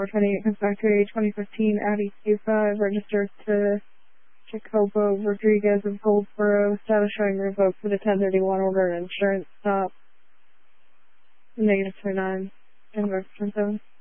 comes back to a 2015 Audi Q5 registered to Jacobo Rodriguez of Goldsboro, status showing revoked with a 1031 order and insurance stop. -29 and reference 7.